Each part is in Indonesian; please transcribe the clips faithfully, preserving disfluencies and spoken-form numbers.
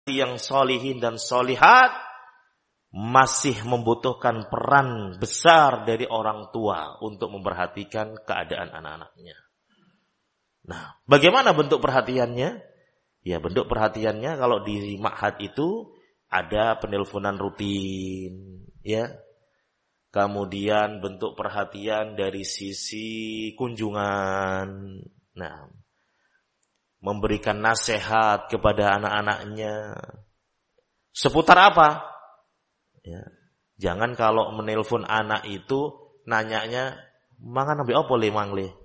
yang solihin dan solihat masih membutuhkan peran besar dari orang tua untuk memperhatikan keadaan anak-anaknya. Nah, bagaimana bentuk perhatiannya? Ya, bentuk perhatiannya kalau di ma'had itu ada penelponan rutin, ya. Kemudian bentuk perhatian dari sisi kunjungan. Nah, memberikan nasihat kepada anak-anaknya. Seputar apa? Ya. Jangan kalau menelpon anak itu nanyanya, mangan ambil apa le mang le?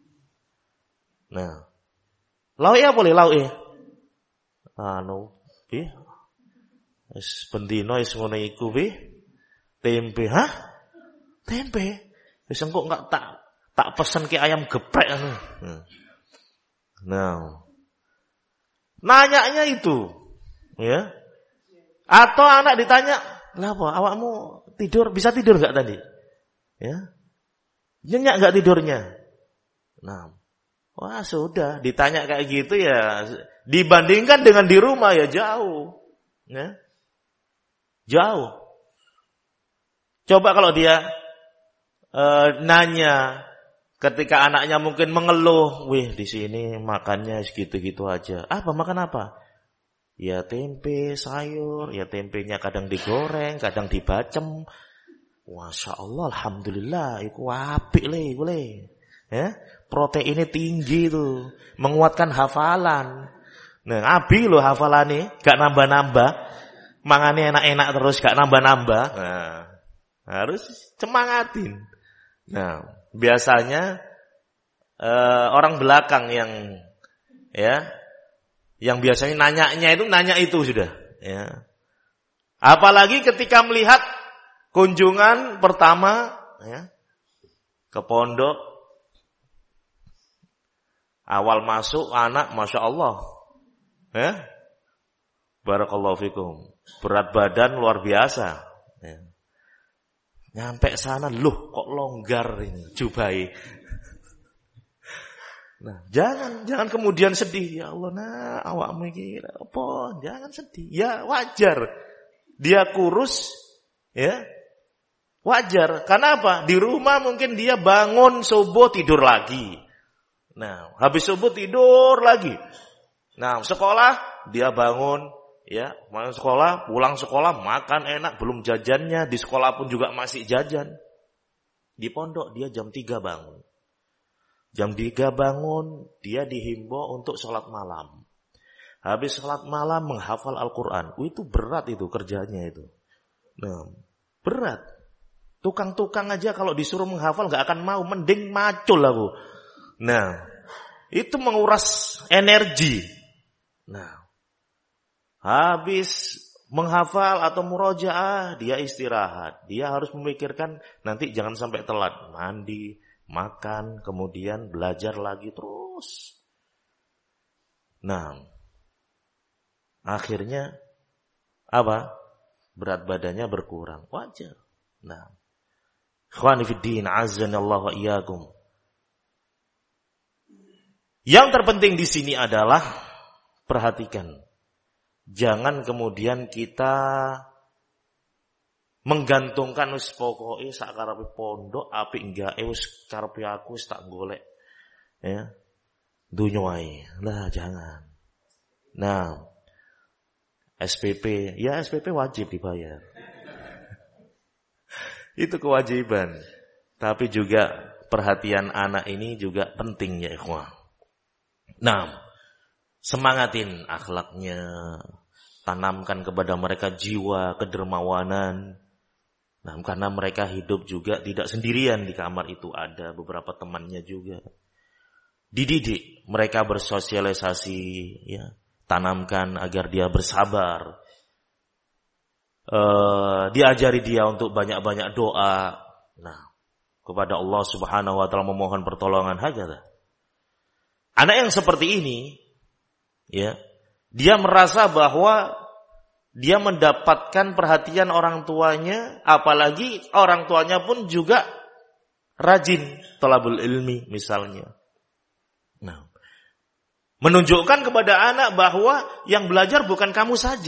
Nah, lau ya boleh lau eh. Anu, bi, es pendino es ngono iku bi, tempe, hah? Tempe, es engkau nggak tak tak pesan ke ayam geprek anu. Nah, nanyanya itu, ya. Atau anak ditanya, lah apa, awakmu tidur, bisa tidur nggak tadi? Ya, nyenyak nggak tidurnya? Nah, wah sudah, ditanya kayak gitu ya, dibandingkan dengan di rumah ya jauh, ya, jauh. Coba kalau dia e, nanya. Ketika anaknya mungkin mengeluh, wih di sini makannya segitu-gitu aja. Apa makan apa? Ya tempe, sayur, ya tempenya kadang digoreng, kadang dibacem. Masya Allah, alhamdulillah, itu apik le, boleh. Ya, proteinnya tinggi tuh, menguatkan hafalan. Nah, abi loh hafalannya, gak nambah-nambah, mangannya enak-enak terus, gak nambah-nambah. Nah, harus semangatin. Nah, biasanya uh, orang belakang yang ya yang biasanya nanyanya itu nanya itu sudah ya. Apalagi ketika melihat kunjungan pertama ya ke pondok, awal masuk anak Masya Allah ya, barakallahu fikum, berat badan luar biasa ya. Nyampe sana, loh kok longgar ini, jubai. Nah, jangan jangan kemudian sedih. Ya Allah, nah awakmu iki apa? Jangan sedih. Ya wajar. Dia kurus, ya. Wajar. Karena apa? Di rumah mungkin dia bangun subuh tidur lagi. Nah, habis subuh tidur lagi. Nah, sekolah dia bangun, ya, makan sekolah, pulang sekolah, makan enak, belum jajannya, di sekolah pun juga masih jajan. Di pondok dia jam tiga bangun. Jam tiga bangun, dia dihimbau untuk sholat malam. Habis sholat malam menghafal Al-Quran. Oh, itu berat itu kerjanya itu. Nah, berat. Tukang-tukang aja kalau disuruh menghafal gak akan mau, mending macul aku. Nah, itu menguras energi. Nah, habis menghafal atau murojaah, dia istirahat. Dia harus memikirkan nanti jangan sampai telat. Mandi, makan, kemudian belajar lagi terus. Nah, akhirnya apa? Berat badannya berkurang. Wajar. Nah, ikhwani fiddin, azanallahu wa iyyakum. Yang terpenting di sini adalah perhatikan. Jangan kemudian kita menggantungkan wis pokoke sak karepe pondok apik enggak eh wis karepe aku wis tak golek ya dunya wae. Lah jangan. Nah, S P P, ya S P P wajib dibayar. Itu kewajiban. Tapi juga perhatian anak ini juga penting ya ikhwah. Nah, semangatin akhlaknya, tanamkan kepada mereka jiwa kedermawanan. Nah, karena mereka hidup juga tidak sendirian di kamar itu, ada beberapa temannya juga. Dididik mereka bersosialisasi, ya, tanamkan agar dia bersabar. Uh, diajari dia untuk banyak-banyak doa. Nah, kepada Allah Subhanahu wa taala memohon pertolongan hakaza. Anak yang seperti ini, ya, dia merasa bahwa dia mendapatkan perhatian orang tuanya, apalagi orang tuanya pun juga rajin thalabul ilmi misalnya. Nah, menunjukkan kepada anak bahwa yang belajar bukan kamu saja.